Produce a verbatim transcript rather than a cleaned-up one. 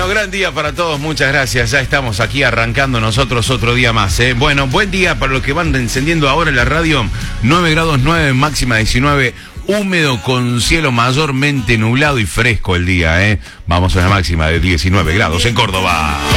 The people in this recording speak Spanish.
gran día para todos, muchas gracias. Ya estamos aquí arrancando nosotros otro día más, ¿eh? Bueno, buen día para los que van encendiendo ahora la radio. nueve grados nueve, máxima diecinueve. Húmedo con cielo mayormente nublado y fresco el día, ¿eh? Vamos a una máxima de diecinueve grados en Córdoba.